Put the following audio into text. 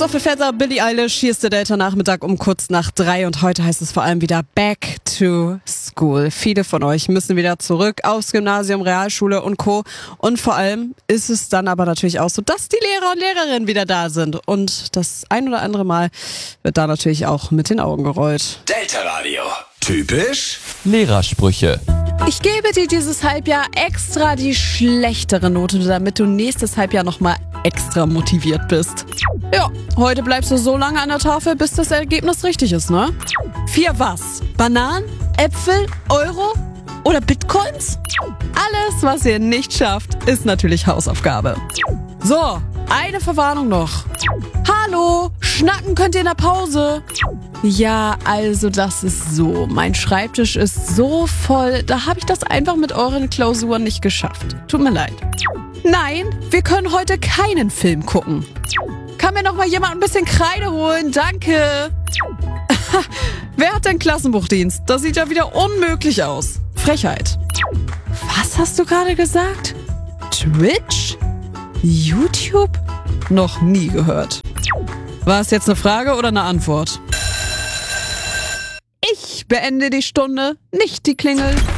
of the Feather, Billie Eilish. Hier ist der Delta-Nachmittag um kurz nach 3 und heute heißt es vor allem wieder Back to School. Viele von euch müssen wieder zurück aufs Gymnasium, Realschule und Co. Und vor allem ist es dann aber natürlich auch so, dass die Lehrer und Lehrerinnen wieder da sind. Und das ein oder andere Mal wird da natürlich auch mit den Augen gerollt. Delta Radio. Typisch Lehrersprüche. Ich gebe dir dieses Halbjahr extra die schlechtere Note, damit du nächstes Halbjahr nochmal extra motiviert bist. Ja, heute bleibst du so lange an der Tafel, bis das Ergebnis richtig ist, ne? 4 was? Bananen? Äpfel? Euro? Oder Bitcoins? Alles, was ihr nicht schafft, ist natürlich Hausaufgabe. So, eine Verwarnung noch. Hallo, schnacken könnt ihr in der Pause. Ja, also das ist so. Mein Schreibtisch ist so voll, da habe ich das einfach mit euren Klausuren nicht geschafft. Tut mir leid. Nein, wir können heute keinen Film gucken. Kann mir noch mal jemand ein bisschen Kreide holen? Danke. Wer hat denn Klassenbuchdienst? Das sieht ja wieder unmöglich aus. Frechheit. Was hast du gerade gesagt? Twitch? YouTube? Noch nie gehört. War es jetzt eine Frage oder eine Antwort? Ich beende die Stunde, nicht die Klingel.